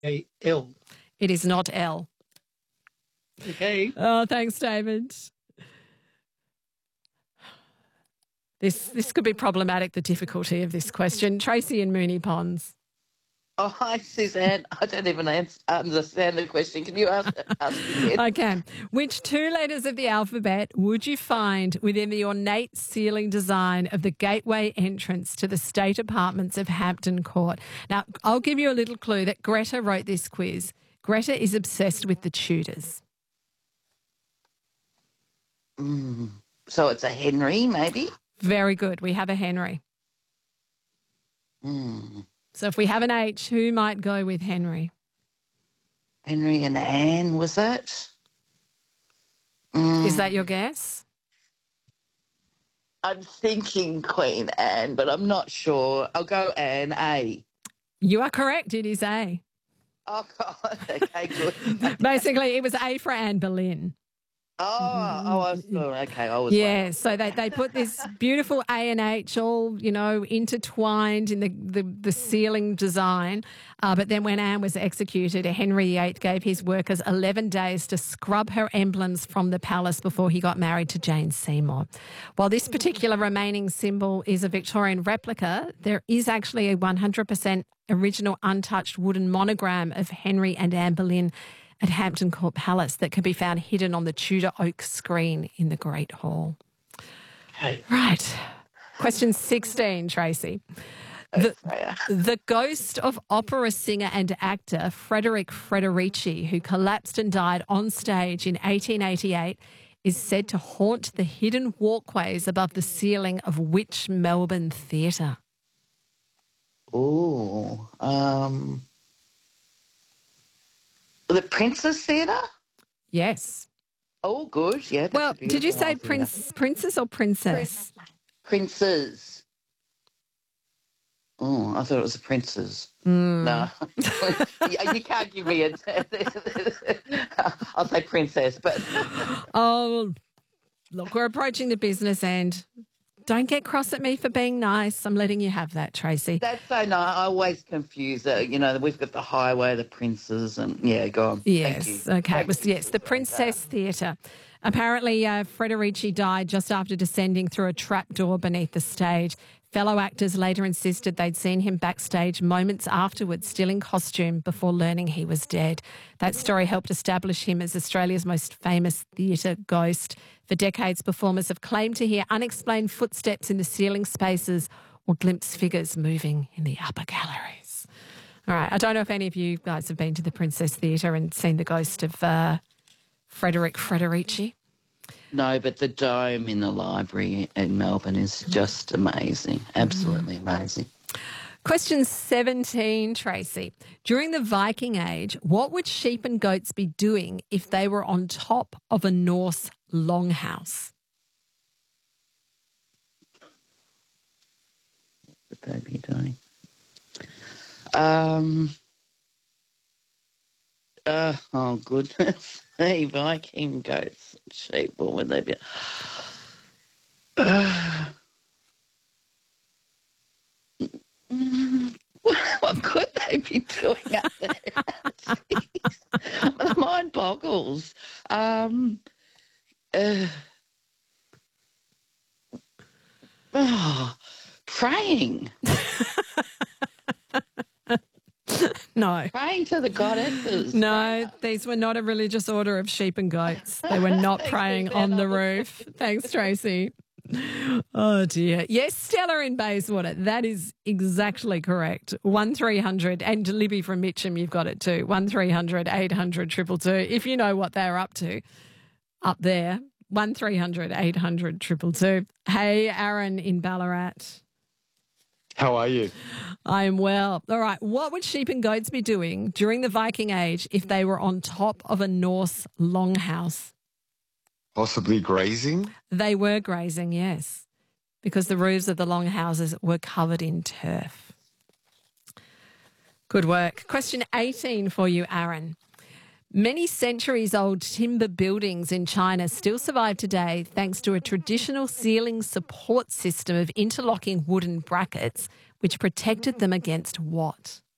L. It is not L. Okay. Oh, thanks, David. This could be problematic, the difficulty of this question. Tracy in Moonee Ponds. Oh, hi, Suzanne. I don't even understand the question. Can you ask again? I can. Which two letters of the alphabet would you find within the ornate ceiling design of the gateway entrance to the state apartments of Hampton Court? Now, I'll give you a little clue that Greta wrote this quiz. Greta is obsessed with the Tudors. So it's a Henry, maybe? Very good. We have a Henry. Mm. So if we have an H, who might go with Henry? Henry and Anne, was that? Is that your guess? I'm thinking Queen Anne, but I'm not sure. I'll go Anne, A. You are correct. It is A. Oh, God. Okay, good. Basically, it was A for Anne Boleyn. Okay. I was Yeah, right. so they put this beautiful A and H all, intertwined in the ceiling design. But then when Anne was executed, Henry VIII gave his workers 11 days to scrub her emblems from the palace before he got married to Jane Seymour. While this particular remaining symbol is a Victorian replica, there is actually a 100% original untouched wooden monogram of Henry and Anne Boleyn at Hampton Court Palace that can be found hidden on the Tudor oak screen in the Great Hall. Okay. Right. Question 16, Tracy. The ghost of opera singer and actor Frederick Frederici, who collapsed and died on stage in 1888, is said to haunt the hidden walkways above the ceiling of which Melbourne theatre? Oh, the Princess Theatre? Yes. Oh, good. Yeah. Well, did you say princess or princess? Princes. Oh, I thought it was the princes. No. You can't give me a... I'll say princess, but... Oh, look, we're approaching the business end. Don't get cross at me for being nice. I'm letting you have that, Tracy. That's so nice. I always confuse it. We've got the highway, the princes, and yeah, go on. Yes, Thank you. okay. It was, the Princess Theatre. Apparently, Frederici died just after descending through a trapdoor beneath the stage. Fellow actors later insisted they'd seen him backstage moments afterwards, still in costume, before learning he was dead. That story helped establish him as Australia's most famous theatre ghost. For decades, performers have claimed to hear unexplained footsteps in the ceiling spaces or glimpse figures moving in the upper galleries. All right, I don't know if any of you guys have been to the Princess Theatre and seen the ghost of Frederick Frederici. No, but the dome in the library in Melbourne is just amazing. Absolutely amazing. Question 17, Tracy. During the Viking Age, what would sheep and goats be doing if they were on top of a Norse longhouse? What would they be doing? Oh, goodness. Hey, Viking goats, sheep, what would they be? What could they be doing up there? The mind boggles. Praying. No. Praying to the goddesses. No, these were not a religious order of sheep and goats. They were not praying on the roof. Thanks, Tracy. Oh, dear. Yes, Stella in Bayswater. That is exactly correct. 1300, and Libby from Mitcham, you've got it too. 1300 800 222. If you know what they're up to up there, 1300 800 222. Hey, Aaron in Ballarat. How are you? I am well. All right. What would sheep and goats be doing during the Viking Age if they were on top of a Norse longhouse? Possibly grazing? They were grazing, yes, because the roofs of the longhouses were covered in turf. Good work. Question 18 for you, Aaron. Many centuries-old timber buildings in China still survive today thanks to a traditional ceiling support system of interlocking wooden brackets which protected them against what?